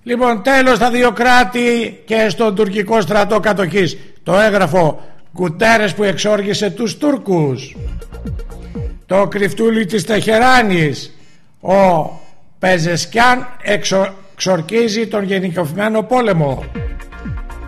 Λοιπόν, τέλος στα δύο κράτη και στον τουρκικό στρατό κατοχής. Το έγγραφο Γκουτέρες που εξόργησε τους Τούρκους. Το κρυφτούλι της Τεχεράνης. Ο Πεζεσκιάν εξορκίζει τον γενικευμένο πόλεμο.